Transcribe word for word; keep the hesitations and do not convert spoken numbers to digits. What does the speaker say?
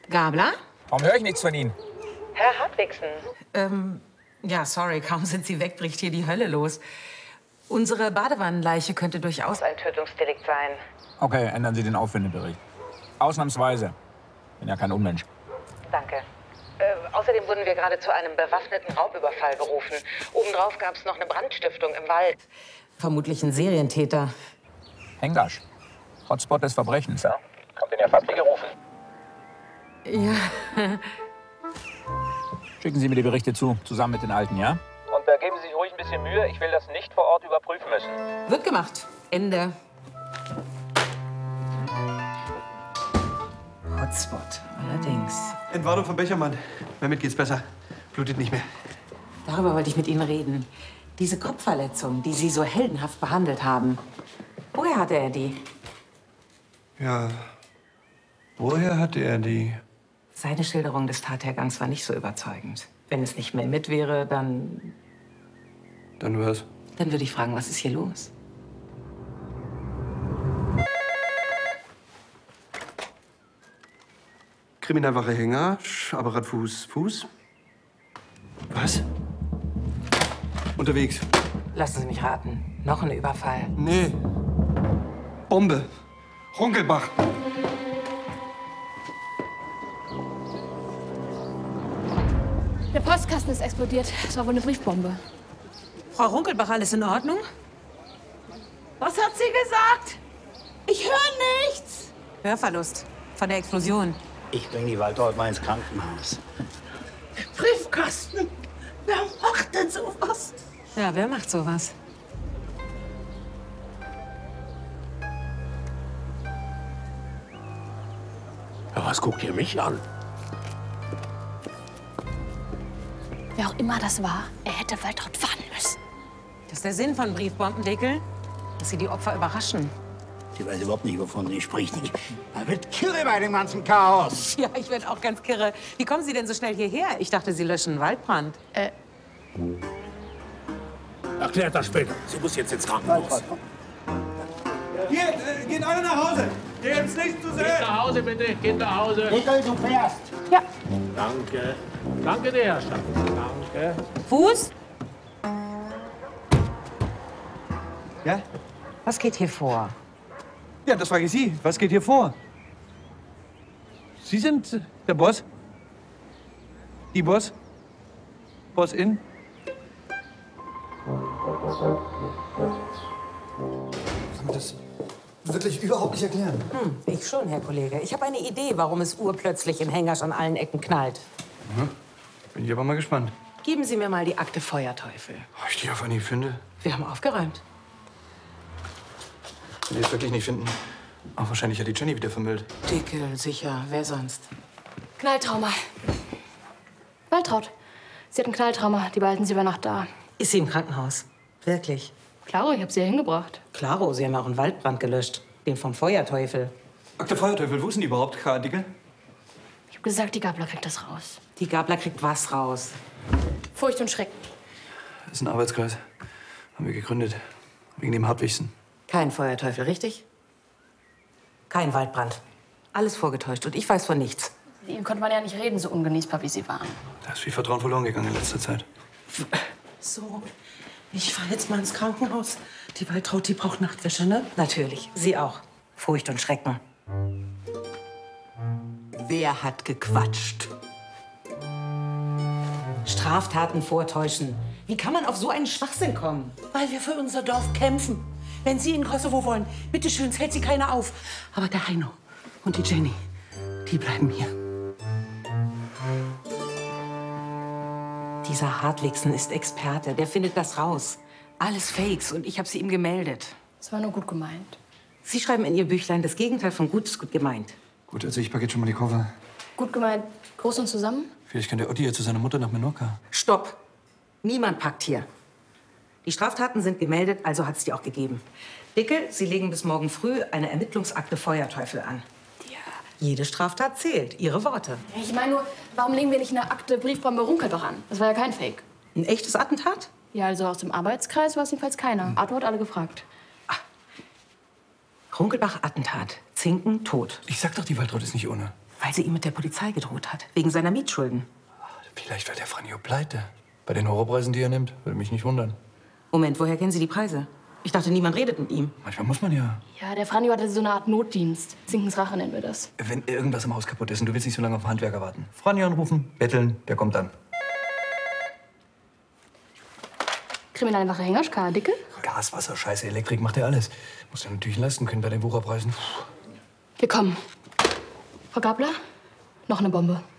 Gabler? Warum höre ich nichts von Ihnen? Herr Hartwigsen. Ähm, ja, sorry, kaum sind Sie weg, bricht hier die Hölle los. Unsere Badewannenleiche könnte durchaus ein Tötungsdelikt sein. Okay, ändern Sie den Auffindebericht. Ausnahmsweise. Bin ja kein Unmensch. Danke. Äh, außerdem wurden wir gerade zu einem bewaffneten Raubüberfall berufen. Obendrauf gab es noch eine Brandstiftung im Wald. Vermutlich ein Serientäter. Hengasch. Hotspot des Verbrechens, ja? Kommt Ihnen ja fast wie gerufen. Ja. Schicken Sie mir die Berichte zu, zusammen mit den Alten, ja? Und da geben Sie sich ruhig ein bisschen Mühe. Ich will das nicht vor Ort überprüfen müssen. Wird gemacht. Ende. Hotspot, allerdings. Entwarnung von Bechermann. Damit geht's besser. Blutet nicht mehr. Darüber wollte ich mit Ihnen reden. Diese Kopfverletzung, die Sie so heldenhaft behandelt haben. Woher hatte er die? Ja, woher hatte er die? Seine Schilderung des Tathergangs war nicht so überzeugend. Wenn es nicht mehr mit wäre, dann... Dann was? Dann würde ich fragen, was ist hier los? Kriminalwache Hänger, Apparat Fuß, Fuß. Was? Unterwegs. Lassen Sie mich raten. Noch ein Überfall. Nee. Bombe. Runkelbach. Der Postkasten ist explodiert. Es war wohl eine Briefbombe. Frau Runkelbach, alles in Ordnung? Was hat sie gesagt? Ich höre nichts. Hörverlust. Von der Explosion. Ich bringe die Waltraud mal ins Krankenhaus. Briefkasten. Wer macht denn sowas? Ja, wer macht sowas? Ja, was guckt ihr mich an? Wer auch immer das war, er hätte Waltraud warnen müssen. Das ist der Sinn von Briefbombendeckel, dass sie die Opfer überraschen. Sie weiß überhaupt nicht, wovon sie spricht. Man wird kirre bei dem ganzen Chaos. Ja, ich werde auch ganz kirre. Wie kommen Sie denn so schnell hierher? Ich dachte, Sie löschen einen Waldbrand. Äh. Erklärt das später. Sie muss jetzt ins Krankenhaus. Hier, äh, gehen alle nach Hause. Hier gibt's nichts zu sehen. Geht nach Hause, bitte. Geht nach Hause. Nickel, du fährst. Ja. Danke. Danke, die Herrschaft. Danke. Fuß? Ja? Was geht hier vor? Ja, das frage ich Sie. Was geht hier vor? Sie sind äh, der Boss? Die Boss? Boss in? Kann mir das wirklich überhaupt nicht erklären. Hm, ich schon, Herr Kollege. Ich habe eine Idee, warum es urplötzlich im Hängersch an allen Ecken knallt. Mhm. Bin ich aber mal gespannt. Geben Sie mir mal die Akte Feuerteufel. Ob ich die auf Anhieb finde? Wir haben aufgeräumt. Wenn die es wirklich nicht finden. Auch wahrscheinlich hat die Jenny wieder vermüllt. Dickel, sicher. Wer sonst? Knalltrauma. Waltraud. Sie hat ein Knalltrauma. Die behalten sie über Nacht da. Ist sie im Krankenhaus? Wirklich? Klaro, ich habe sie hier hingebracht. Klaro, Sie haben auch einen Waldbrand gelöscht. Den vom Feuerteufel. Akte Feuerteufel, wo ist denn die überhaupt, Herr Dicke? Ich habe gesagt, die Gabler kriegt das raus. Die Gabler kriegt was raus? Furcht und Schrecken. Das ist ein Arbeitskreis. Haben wir gegründet. Wegen dem Hartwigsen. Kein Feuerteufel, richtig? Kein Waldbrand. Alles vorgetäuscht und ich weiß von nichts. Mit ihm konnte man ja nicht reden, so ungenießbar wie sie waren. Da ist viel Vertrauen verloren gegangen in letzter Zeit. So, ich fahr jetzt mal ins Krankenhaus. Die Waltraud, die braucht Nachtwäsche, ne? Natürlich, sie auch. Furcht und Schrecken. Wer hat gequatscht? Straftaten vortäuschen. Wie kann man auf so einen Schwachsinn kommen? Weil wir für unser Dorf kämpfen. Wenn Sie in Kosovo wollen, bitteschön, es hält Sie keiner auf. Aber der Heino und die Jenny, die bleiben hier. Dieser Hartwigsen ist Experte, der findet das raus. Alles Fakes und ich habe sie ihm gemeldet. Das war nur gut gemeint. Sie schreiben in Ihr Büchlein, das Gegenteil von gut ist gut gemeint. Gut, also ich packe jetzt schon mal die Koffer. Gut gemeint, groß und zusammen? Vielleicht kann der Otti ja zu seiner Mutter nach Menorca. Stopp! Niemand packt hier. Die Straftaten sind gemeldet, also hat es die auch gegeben. Dickel, Sie legen bis morgen früh eine Ermittlungsakte Feuerteufel an. Ja. Jede Straftat zählt. Ihre Worte. Ich meine nur, warum legen wir nicht eine Akte Briefbombe Runkelbach an? Das war ja kein Fake. Ein echtes Attentat? Ja, also aus dem Arbeitskreis war es jedenfalls keiner. Arthur hat alle gefragt. Runkelbach-Attentat. Zinken tot. Ich sag doch, die Waltraud ist nicht ohne. Weil sie ihm mit der Polizei gedroht hat, wegen seiner Mietschulden. Vielleicht wird der Franjo pleite. Bei den Horrorpreisen, die er nimmt, würde mich nicht wundern. Moment, woher kennen Sie die Preise? Ich dachte, niemand redet mit ihm. Manchmal muss man ja. Ja, der Franjo hatte so eine Art Notdienst. Zinkens Rache nennen wir das. Wenn irgendwas im Haus kaputt ist und du willst nicht so lange auf den Handwerker warten. Franjo anrufen, betteln, der kommt dann. Kriminalwache Hengerschka, Dicke? Gas, Wasser, Scheiße, Elektrik, macht er alles. Muss er natürlich leisten können bei den Wucherpreisen. Wir kommen. Frau Gabler, noch eine Bombe.